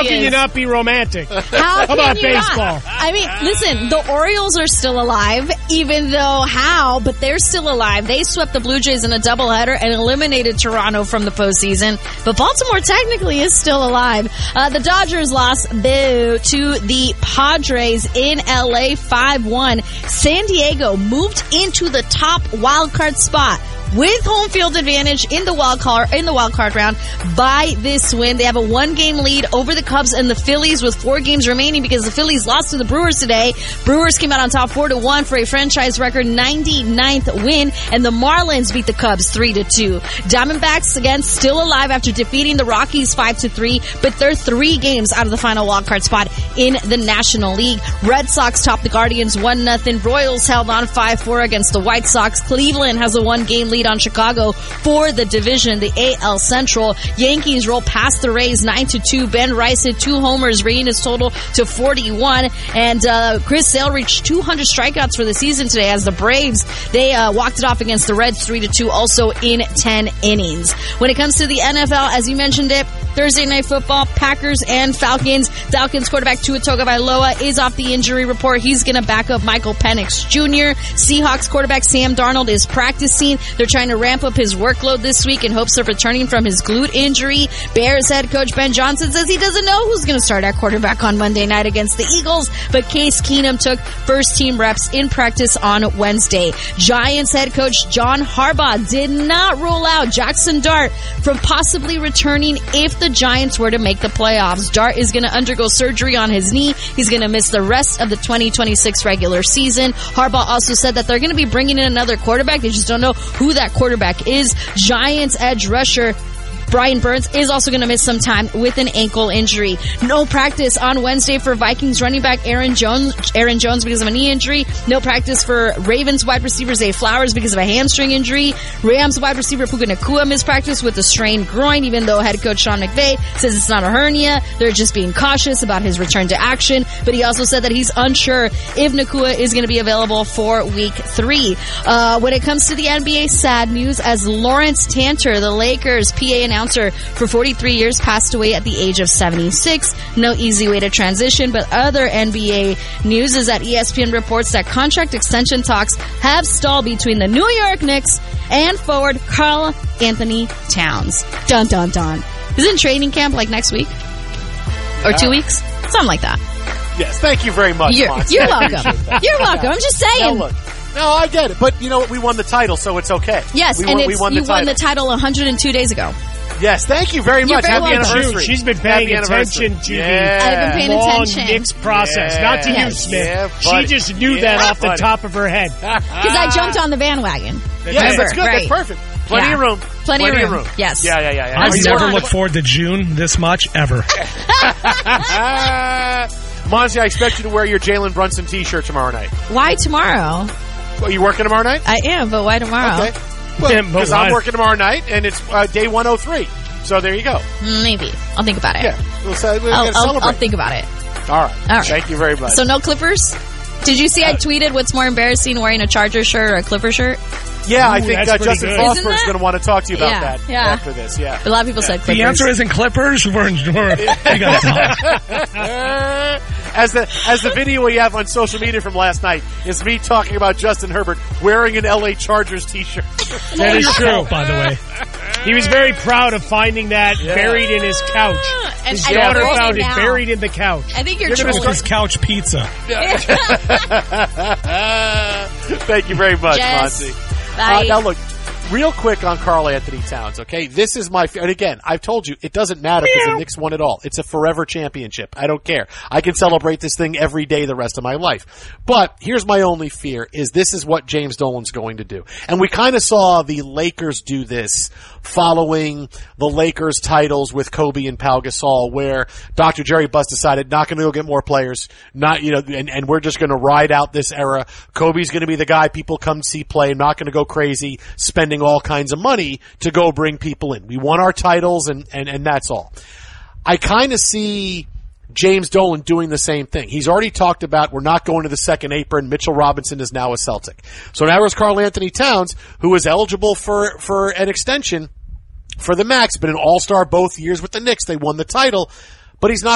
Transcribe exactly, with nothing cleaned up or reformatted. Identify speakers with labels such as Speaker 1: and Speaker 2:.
Speaker 1: can you not be romantic?
Speaker 2: How,
Speaker 1: How
Speaker 2: can
Speaker 1: about
Speaker 2: you
Speaker 1: baseball?
Speaker 2: Not? I mean, listen, the Orioles are still alive, even though how, but they're still alive. They swept the Blue Jays in a doubleheader and eliminated Toronto from the postseason. But Baltimore technically is still alive. Uh, the Dodgers lost boo to the Padres in L A five one. San Diego moved into the top wild card spot with home field advantage in the wild card in the wild card round by this win. They have a one game lead over the Cubs and the Phillies with four games remaining because the Phillies lost to the Brewers today. Brewers came out on top four to one for a franchise record ninety-ninth win, and the Marlins beat the Cubs three to two. Diamondbacks again still alive after defeating the Rockies five to three, but they're three games out of the final wild card spot in the National League. Red Sox topped the Guardians one nothing. Royals held on five four against the White Sox. Cleveland has a one game lead on Chicago for the division, the A L Central. Yankees roll past the Rays nine to two. Ben Rice hit two homers, bringing his total to forty-one. And uh, Chris Sale reached two hundred strikeouts for the season today as the Braves, they uh, walked it off against the Reds three to two, also in ten innings. When it comes to the N F L, as you mentioned it, Thursday Night Football, Packers and Falcons. Falcons quarterback Tua Tagovailoa is off the injury report. He's going to back up Michael Penix Junior Seahawks quarterback Sam Darnold is practicing. They're trying to ramp up his workload this week in hopes of returning from his glute injury. Bears head coach Ben Johnson says he doesn't know who's going to start at quarterback on Monday night against the Eagles, but Case Keenum took first team reps in practice on Wednesday. Giants head coach John Harbaugh did not rule out Jackson Dart from possibly returning if the Giants were to make the playoffs. Dart is going to undergo surgery on his knee. He's going to miss the rest of the twenty twenty-six regular season. Harbaugh also said that they're going to be bringing in another quarterback. They just don't know who that quarterback is. Giants edge rusher Brian Burns is also going to miss some time with an ankle injury. No practice on Wednesday for Vikings running back Aaron Jones, Aaron Jones because of a knee injury. No practice for Ravens wide receiver Zay Flowers because of a hamstring injury. Rams wide receiver Puka Nacua missed practice with a strained groin, even though head coach Sean McVay says it's not a hernia. They're just being cautious about his return to action. But he also said that he's unsure if Nacua is going to be available for week three. Uh, when it comes to the N B A, sad news as Lawrence Tanter, the Lakers P A announcer for forty-three years, passed away at the age of seventy-six. No easy way to transition, but other N B A news is that E S P N reports that contract extension talks have stalled between the New York Knicks and forward Karl Anthony Towns. Dun, dun, dun. Isn't training camp like next week? Or two weeks? Something like that.
Speaker 3: Yes, thank you very much,
Speaker 2: You're, you're welcome. You're welcome. I'm just saying.
Speaker 3: Now look, no, I get it. But you know what? We won the title, so it's okay.
Speaker 2: Yes,
Speaker 3: we
Speaker 2: and
Speaker 3: won,
Speaker 2: it's,
Speaker 3: we won
Speaker 2: you
Speaker 3: the
Speaker 2: won the title one hundred two days ago.
Speaker 3: Yes, thank you very
Speaker 2: You're
Speaker 3: much.
Speaker 2: very
Speaker 3: Happy
Speaker 2: welcome.
Speaker 3: anniversary.
Speaker 1: She's been paying
Speaker 3: Happy
Speaker 1: attention to
Speaker 3: yeah.
Speaker 1: the
Speaker 2: I've been paying
Speaker 1: long
Speaker 2: attention.
Speaker 1: Knicks process.
Speaker 3: Yeah.
Speaker 1: Not to
Speaker 2: Yes.
Speaker 1: you, Smith.
Speaker 3: Yeah,
Speaker 1: she
Speaker 3: buddy.
Speaker 1: just knew
Speaker 3: Yeah,
Speaker 1: that off the
Speaker 3: buddy.
Speaker 1: top of her head.
Speaker 2: Because I jumped on the bandwagon.
Speaker 3: Yes,
Speaker 2: Remember,
Speaker 3: that's good.
Speaker 2: right.
Speaker 3: That's perfect. Plenty
Speaker 2: Yeah.
Speaker 3: of room.
Speaker 2: Plenty,
Speaker 3: Plenty
Speaker 2: of, room.
Speaker 3: room.
Speaker 2: Yes.
Speaker 3: Yeah, yeah, yeah. yeah.
Speaker 4: I've
Speaker 3: Are you
Speaker 4: never
Speaker 3: working-
Speaker 4: looked forward to June this much, ever.
Speaker 3: Monty, I expect you to wear your Jalen Brunson t-shirt tomorrow night.
Speaker 2: Why tomorrow?
Speaker 3: Are you working tomorrow night?
Speaker 2: I am, but why tomorrow?
Speaker 3: Okay. Well,
Speaker 1: Yeah, but
Speaker 3: because
Speaker 1: why?
Speaker 3: I'm working tomorrow night, and it's uh, day one oh three. So there you go.
Speaker 2: Maybe. I'll think about it.
Speaker 3: Yeah. We'll, say, we'll
Speaker 2: I'll,
Speaker 3: get to
Speaker 2: I'll,
Speaker 3: celebrate.
Speaker 2: I'll think about it.
Speaker 3: All right.
Speaker 2: All right.
Speaker 3: Thank you very much.
Speaker 2: So no Clippers? Did you see I tweeted what's more embarrassing, wearing a Charger shirt or a Clipper shirt?
Speaker 3: yeah, I
Speaker 1: Ooh,
Speaker 3: think
Speaker 1: that's
Speaker 3: uh,
Speaker 1: pretty
Speaker 3: Justin
Speaker 1: good.
Speaker 3: Fosberg's
Speaker 2: Isn't that-
Speaker 3: going to want to talk to you about
Speaker 2: Yeah,
Speaker 3: that
Speaker 2: yeah.
Speaker 3: after this. Yeah.
Speaker 2: A lot of people said Clippers.
Speaker 4: The answer isn't Clippers. We're, we're, we got time.
Speaker 3: as the as the video we have on social media from last night is me talking about Justin Herbert wearing an L A Chargers t-shirt.
Speaker 1: That is true.
Speaker 4: Oh, by the way.
Speaker 1: He was very proud of finding that
Speaker 3: Yeah.
Speaker 1: buried in his couch.
Speaker 2: And
Speaker 1: His
Speaker 2: I
Speaker 1: daughter
Speaker 2: know
Speaker 1: found it
Speaker 2: now.
Speaker 1: buried in the couch.
Speaker 2: I think you're,
Speaker 3: You're gonna
Speaker 4: With
Speaker 2: trolling.
Speaker 4: his couch pizza.
Speaker 3: Thank you very much,
Speaker 2: Jess,
Speaker 3: Monty.
Speaker 2: bye.
Speaker 3: Uh, now look, real quick on Karl Anthony Towns, okay? This is my, and again, I've told you, it doesn't matter because the Knicks won it all. It's a forever championship. I don't care. I can celebrate this thing every day the rest of my life. But here's my only fear is this is what James Dolan's going to do. And we kind of saw the Lakers do this following the Lakers titles with Kobe and Pau Gasol, where Doctor Jerry Buss decided not going to go get more players, not, you know, and, and we're just going to ride out this era. Kobe's going to be the guy people come see play, not going to go crazy, spending all kinds of money to go bring people in. We won our titles and, and, and that's all. I kind of see James Dolan doing the same thing. He's already talked about we're not going to the second apron. Mitchell Robinson is now a Celtic. So now there's Karl Anthony Towns, who is eligible for, for an extension for the max, but an all-star both years with the Knicks. They won the title, but he's not